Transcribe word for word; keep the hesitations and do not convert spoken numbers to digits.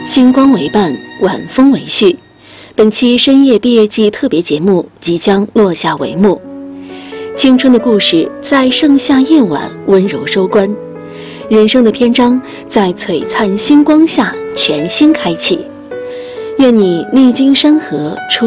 星光为伴，晚风为序。本期深夜毕业季特别节目即将落下帷幕，青春的故事在盛夏夜晚温柔收官，人生的篇章在璀璨星光下全新开启。愿你历经山河出